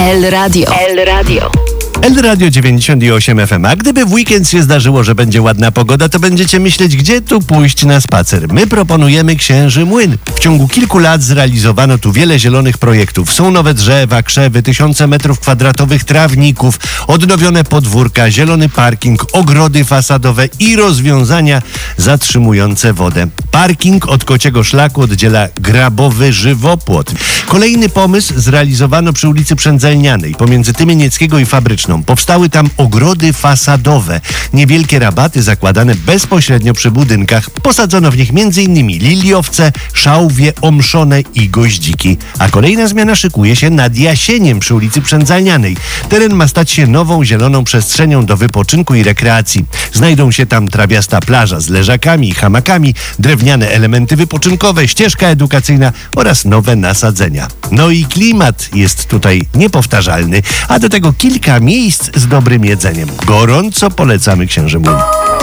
El Radio. El Radio. El Radio 98 FM. A gdyby w weekend się zdarzyło, że będzie ładna pogoda, to będziecie myśleć, gdzie tu pójść na spacer. My proponujemy Księży Młyn. W ciągu kilku lat zrealizowano tu wiele zielonych projektów. Są nowe drzewa, krzewy, tysiące metrów kwadratowych trawników, odnowione podwórka, zielony parking, ogrody fasadowe i rozwiązania zatrzymujące wodę. Parking od Kociego Szlaku oddziela grabowy żywopłot. Kolejny pomysł zrealizowano przy ulicy Przędzelnianej, pomiędzy Tymienieckiego i Fabryczną. Powstały tam ogrody fasadowe, niewielkie rabaty zakładane bezpośrednio przy budynkach. Posadzono w nich m.in. liliowce, szałwie, omszone i goździki. A kolejna zmiana szykuje się nad Jasieniem przy ulicy Przędzalnianej. Teren ma stać się nową, zieloną przestrzenią do wypoczynku i rekreacji. Znajdą się tam trawiasta plaża z leżakami i hamakami, drewniane elementy wypoczynkowe, ścieżka edukacyjna oraz nowe nasadzenia. No i klimat jest tutaj niepowtarzalny, a do tego kilka miejsc z dobrym jedzeniem. Gorąco polecamy Księży Młyn.